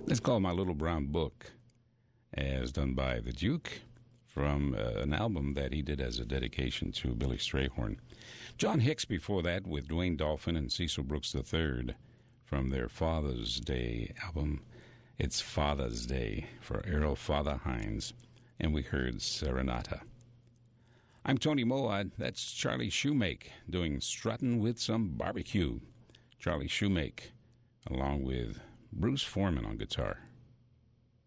That's called My Little Brown Book, as done by the Duke from an album that he did as a dedication to Billy Strayhorn. John Hicks before that with Dwayne Dolphin and Cecil Brooks III from their Father's Day album. It's Father's Day for Errol Father Hines, and we heard Serenata. I'm Tony Moad. That's Charlie Shoemake doing Struttin' with Some Barbecue. Charlie Shoemake along with Bruce Foreman on guitar.